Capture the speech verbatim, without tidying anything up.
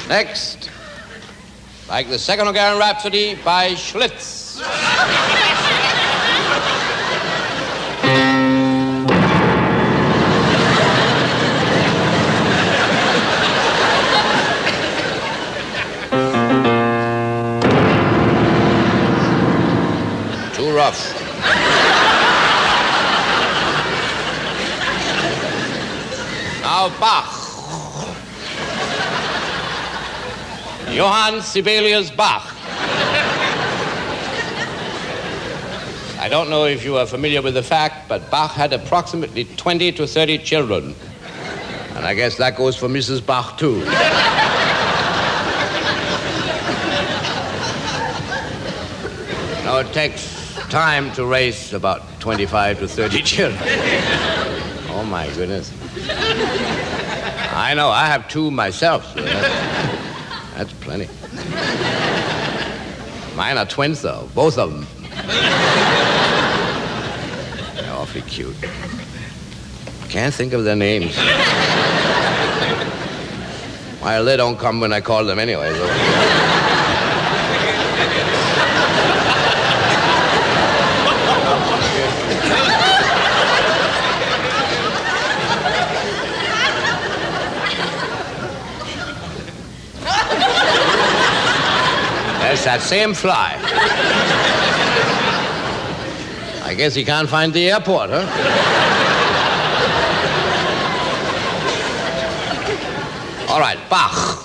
Next, like the Second Hungarian Rhapsody by Schlitz. Too rough. Now Bach. Johann Sibelius Bach. I don't know if you are familiar with the fact, but Bach had approximately twenty to thirty children. And I guess that goes for Missus Bach, too. Now, it takes time to raise about twenty-five to thirty children. Oh, my goodness. I know, I have two myself. So that's, that's plenty. Mine are twins, though, both of them. They're awfully cute. Can't think of their names. Well, they don't come when I call them anyway, so. That's that same fly. I guess he can't find the airport, huh? All right, Bach.